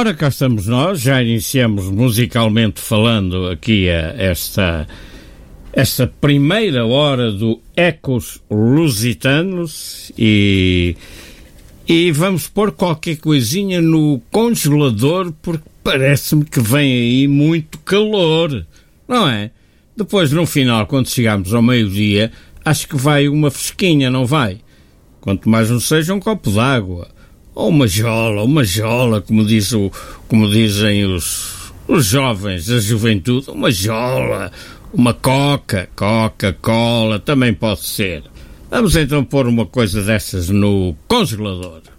Ora, cá estamos nós, já iniciamos musicalmente falando aqui esta primeira hora do Ecos Lusitanos e vamos pôr qualquer coisinha no congelador porque parece-me que vem aí muito calor, não é? Depois, no final, quando chegarmos ao meio-dia, acho que vai uma fresquinha, não vai? Quanto mais não seja um copo d'água. Ou uma jola, como dizem os jovens, a juventude, uma jola, uma Coca-Cola, também pode ser. Vamos então pôr uma coisa dessas no congelador.